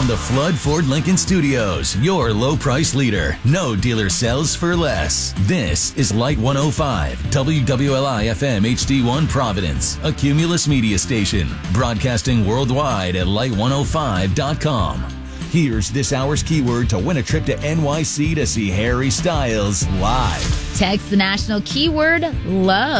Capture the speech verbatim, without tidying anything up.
From the Flood Ford Lincoln Studios, your low price leader. No dealer sells for less. This is Light one oh five, W W L I F M H D one Providence, a Cumulus media station, broadcasting worldwide at light one oh five dot com. Here's this hour's keyword to win a trip to N Y C to see Harry Styles live. Text the national keyword love